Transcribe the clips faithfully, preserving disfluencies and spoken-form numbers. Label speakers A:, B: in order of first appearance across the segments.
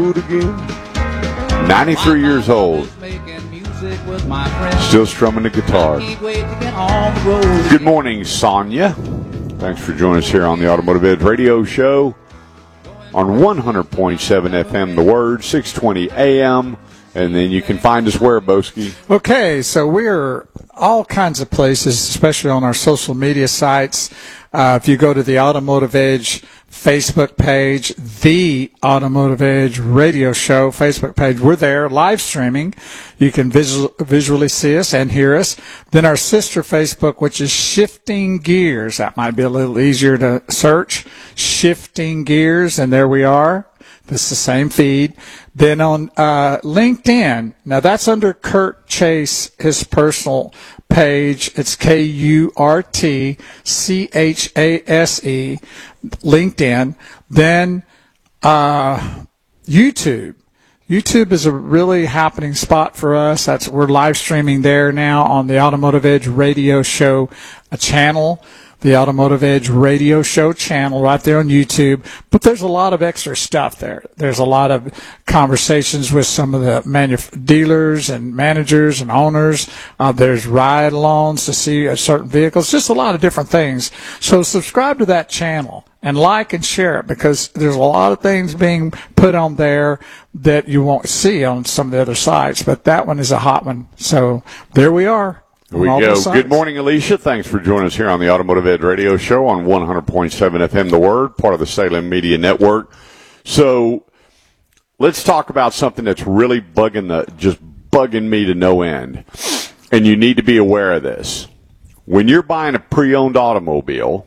A: again. ninety-three years old. Still strumming the guitar. Good morning, Sonia. Thanks for joining us here on the Automotive Edge Radio Show on one hundred point seven F M, The Word, six twenty A M. And then you can find us where, Boski?
B: Okay, so we're all kinds of places, especially on our social media sites. Uh, if you go to the Automotive Edge Facebook page, the Automotive Edge Radio Show Facebook page, we're there live streaming. You can visual, visually see us and hear us. Then our sister Facebook, which is Shifting Gears. That might be a little easier to search. Shifting Gears, and there we are. This is the same feed. Then on uh, LinkedIn, now that's under Kurt Chase, his personal page. It's K U R T C H A S E, LinkedIn. Then uh, YouTube. YouTube is a really happening spot for us. That's we're live streaming there now on the Automotive Edge Radio Show a channel. The Automotive Edge Radio Show channel right there on YouTube. But there's a lot of extra stuff there. There's a lot of conversations with some of the manuf- dealers and managers and owners. Uh, there's ride-alongs to see uh, certain vehicles. Just a lot of different things. So subscribe to that channel and like and share it, because there's a lot of things being put on there that you won't see on some of the other sites. But that one is a hot one. So there we are.
A: Here we go. Good morning, Alicia. Thanks for joining us here on the Automotive Ed Radio Show on one hundred point seven F M, The Word, part of the Salem Media Network. So let's talk about something that's really bugging the just bugging me to no end, and you need to be aware of this. When you're buying a pre-owned automobile,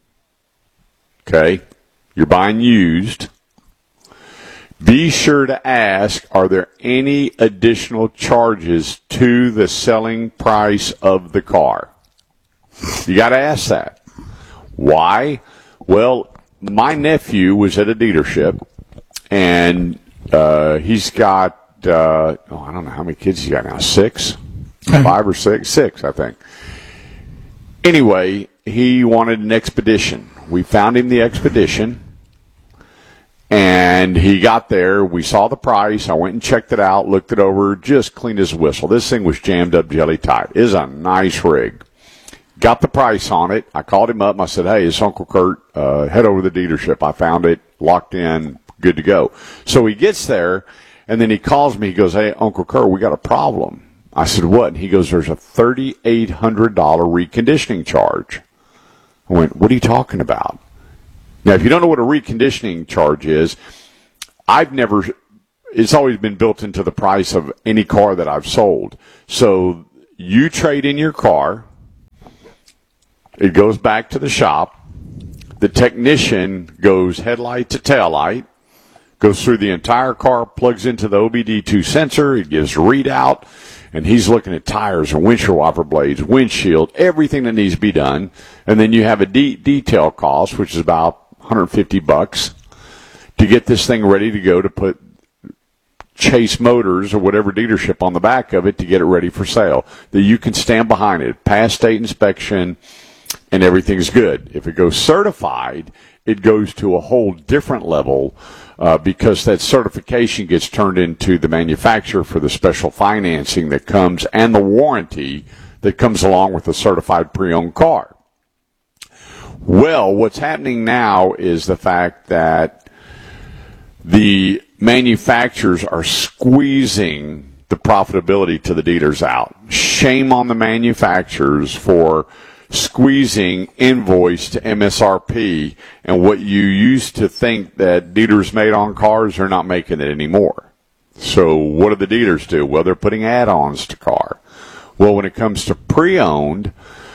A: okay, you're buying used, be sure to ask, are there any additional charges to the selling price of the car? You got to ask that. Why? Well, my nephew was at a dealership, and uh, he's got, uh, oh, I don't know how many kids he's got now, six? Five or six? Six, I think. Anyway, he wanted an Expedition. We found him the Expedition. And he got there. We saw the price. I went and checked it out, looked it over, just clean as a whistle. This thing was jammed up jelly tight. It is a nice rig. Got the price on it. I called him up and I said, hey, it's Uncle Kurt. Uh, head over to the dealership. I found it, locked in, good to go. So he gets there, and then he calls me. He goes, hey, Uncle Kurt, we got a problem. I said, what? And he goes, there's a three thousand eight hundred dollars reconditioning charge. I went, what are you talking about? Now, if you don't know what a reconditioning charge is, I've never, it's always been built into the price of any car that I've sold. So you trade in your car, it goes back to the shop, the technician goes headlight to taillight, goes through the entire car, plugs into the O B D two sensor, it gives a readout, and he's looking at tires and windshield wiper blades, windshield, everything that needs to be done. And then you have a de- detail cost, which is about one hundred fifty bucks to get this thing ready to go, to put Chase Motors or whatever dealership on the back of it to get it ready for sale, that you can stand behind it, pass state inspection, and everything's good. If it goes certified, it goes to a whole different level uh, because that certification gets turned into the manufacturer for the special financing that comes and the warranty that comes along with a certified pre-owned car. Well, what's happening now is the fact that the manufacturers are squeezing the profitability to the dealers out. Shame on the manufacturers for squeezing invoice to M S R P, and what you used to think that dealers made on cars are not making it anymore. So what do the dealers do? Well, they're putting add-ons to car. Well, when it comes to pre-owned,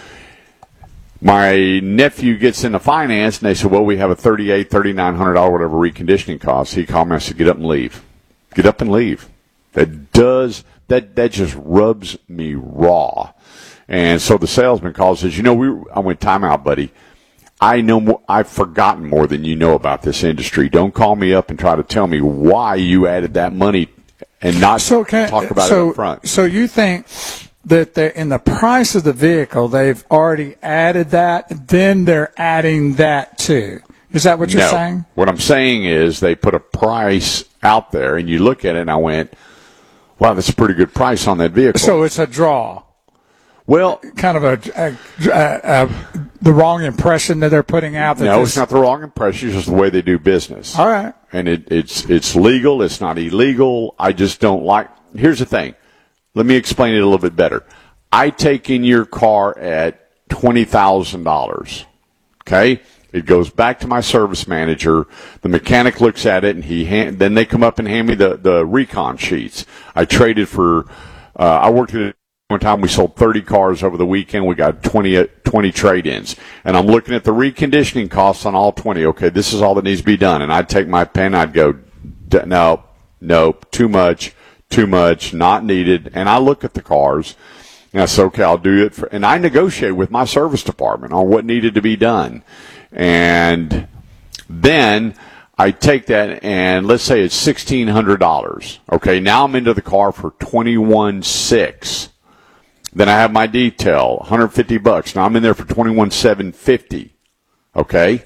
A: my nephew gets into finance, and they said, well, we have a thirty-eight hundred dollars, thirty-nine hundred dollars, whatever reconditioning costs. He called me, I said, get up and leave. Get up and leave. That does, that, that just rubs me raw. And so the salesman calls and says, you know, we, I went, time out, buddy. I know more, I've forgotten more than you know about this industry. Don't call me up and try to tell me why you added that money and not
B: so can,
A: talk about
B: so,
A: it up front.
B: So you think that they're, in the price of the vehicle, they've already added that, then they're adding that too. Is that what you're
A: no.
B: saying?
A: What I'm saying is they put a price out there, and you look at it, and I went, wow, that's a pretty good price on that vehicle.
B: So it's a draw.
A: Well,
B: kind of a, a, a, a the wrong impression that they're putting out. That
A: no,
B: this,
A: it's not the wrong impression. It's just the way they do business.
B: All right.
A: And it, it's it's legal. It's not illegal. I just don't like. Here's the thing. Let me explain it a little bit better. I take in your car at twenty thousand dollars. Okay? It goes back to my service manager. The mechanic looks at it, and he hand, then they come up and hand me the, the recon sheets. I traded for, uh, I worked at one time, we sold thirty cars over the weekend. We got twenty, twenty trade-ins. And I'm looking at the reconditioning costs on all twenty. Okay, this is all that needs to be done. And I'd take my pen, I'd go, no, nope, too much, too much, not needed. And I look at the cars, and I said, okay, I'll do it. For, and I negotiate with my service department on what needed to be done. And then I take that, and let's say it's sixteen hundred dollars. Okay, now I'm into the car for twenty-one six. Then I have my detail, one hundred fifty bucks. Now I'm in there for twenty-one seven fifty. Okay?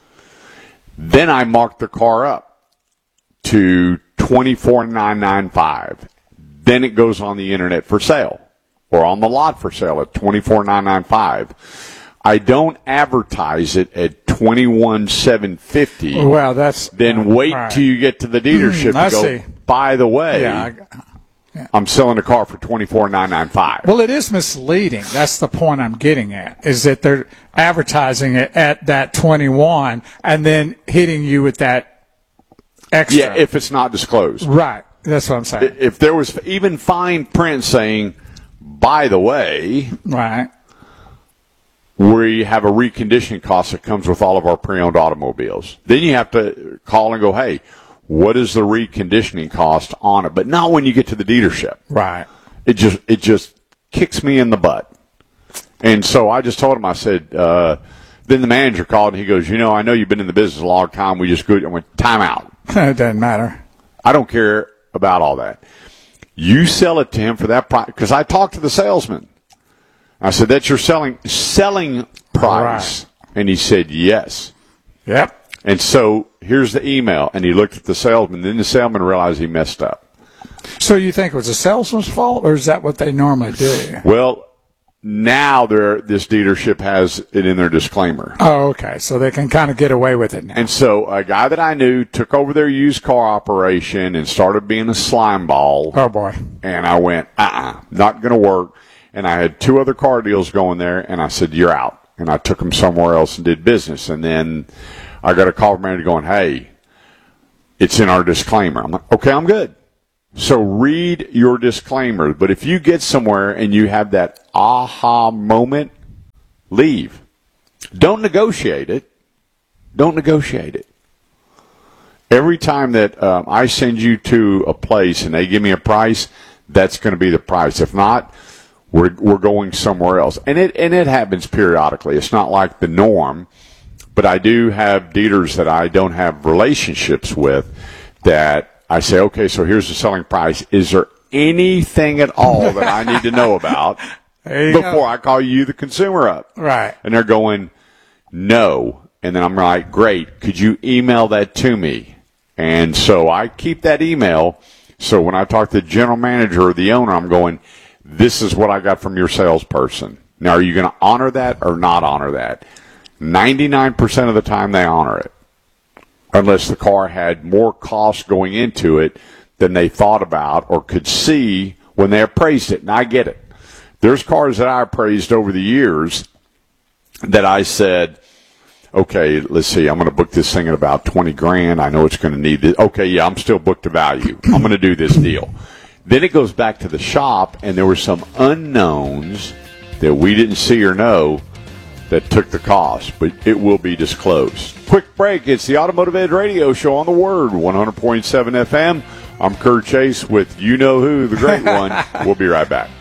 A: Then I mark the car up to twenty-four nine ninety-five. Then it goes on the internet for sale, or on the lot for sale at twenty-four nine ninety-five. I don't advertise it at twenty-one seven fifty.
B: Well, that's
A: then wait
B: right.
A: till you get to the dealership
B: I
A: and go,
B: see.
A: by the way,
B: Yeah, I,
A: yeah. I'm selling a car for twenty-four nine ninety-five.
B: Well, it is misleading. That's the point I'm getting at, is that they're advertising it at that twenty-one and then hitting you with that extra.
A: Yeah, if it's not disclosed.
B: Right. That's what I'm saying.
A: If there was even fine print saying, by the way,
B: right,
A: we have a reconditioning cost that comes with all of our pre-owned automobiles. Then you have to call and go, hey, what is the reconditioning cost on it? But not when you get to the dealership.
B: right.
A: It just it just kicks me in the butt. And so I just told him, I said, uh, then the manager called and he goes, you know, I know you've been in the business a long time. We just go, I went, time out.
B: It doesn't matter.
A: I don't care about all that. You sell it to him for that price. Because I talked to the salesman. I said, that's your selling selling price.
B: Right.
A: And he said, yes.
B: Yep.
A: And so here's the email. And he looked at the salesman. Then the salesman realized he messed up.
B: So you think it was the salesman's fault, or is that what they normally do?
A: Well, now they're, this dealership has it in their disclaimer.
B: Oh, okay. So they can kind of get away with it now.
A: And so a guy that I knew took over their used car operation and started being a slime ball.
B: Oh, boy.
A: And I went, uh-uh, not going to work. And I had two other car deals going there, and I said, you're out. And I took them somewhere else and did business. And then I got a call from manager going, hey, it's in our disclaimer. I'm like, okay, I'm good. So read your disclaimer. But if you get somewhere and you have that aha moment, leave. Don't negotiate it. Don't negotiate it. Every time that um, I send you to a place and they give me a price, that's going to be the price. If not, we're we're going somewhere else. And it and it happens periodically. It's not like the norm. But I do have dealers that I don't have relationships with that I say, okay, so here's the selling price. Is there anything at all that I need to know about before
B: go.
A: I call you, the consumer, up?
B: Right.
A: And they're going, no. And then I'm like, great. Could you email that to me? And so I keep that email. So when I talk to the general manager or the owner, I'm going, this is what I got from your salesperson. Now, are you going to honor that or not honor that? ninety-nine percent of the time they honor it, unless the car had more cost going into it than they thought about or could see when they appraised it. And I get it. There's cars that I appraised over the years that I said, okay, let's see, I'm going to book this thing at about twenty grand. I know it's going to need this. Okay, yeah, I'm still booked to value. I'm going to do this deal. Then it goes back to the shop, and there were some unknowns that we didn't see or know that took the cost, but it will be disclosed. Quick break. It's the Automotive Edge Radio Show on the Word, one hundred point seven F M. I'm Kurt Chase with You Know Who, the great one. We'll be right back.